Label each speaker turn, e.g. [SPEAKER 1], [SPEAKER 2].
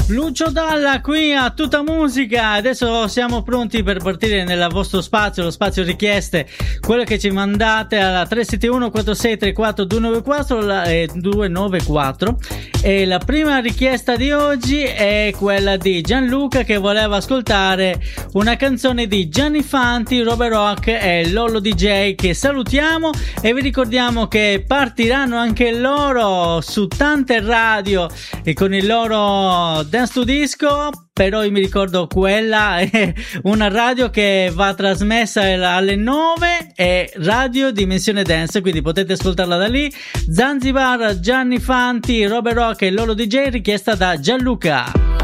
[SPEAKER 1] Lucio Dalla qui a Tutta Musica. Adesso siamo pronti per partire nel vostro spazio, lo spazio richieste, quello che ci mandate alla 371 4634 294 e la prima richiesta di oggi è quella di Gianluca, che voleva ascoltare una canzone di Gianni Fanti, Robert Rock e Lollo DJ, che salutiamo e vi ricordiamo che partiranno anche loro su tante radio e con il loro Dance to Disco. Però io mi ricordo quella è una radio che va trasmessa alle 9, è Radio Dimensione Dance, quindi potete ascoltarla da lì. Zanzibar, Gianni Fanti, Robert Rock e Lolo DJ, richiesta da Gianluca.